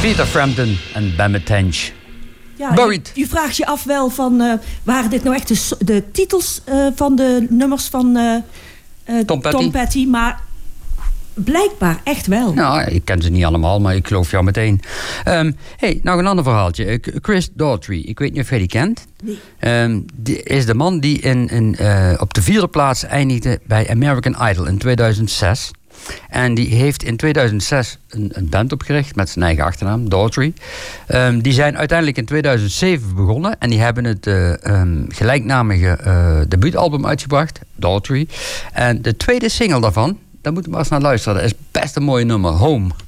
Peter Frampton en Bam Tench. Ja, Buried. je vraagt je af wel van... waren dit nou echt de titels van de nummers van Tom Petty? Maar blijkbaar echt wel. Nou, ik ken ze niet allemaal, maar ik geloof jou meteen. Nog een ander verhaaltje. Chris Daughtry, ik weet niet of jij die kent. Nee. Die is de man die op de 4e plaats eindigde bij American Idol in 2006. En die heeft in 2006 een band opgericht met zijn eigen achternaam, Daughtry. Die zijn uiteindelijk in 2007 begonnen. En die hebben het gelijknamige debuutalbum uitgebracht, Daughtry. En de tweede single daarvan, daar moeten we maar eens naar luisteren. Dat is best een mooi nummer, Home.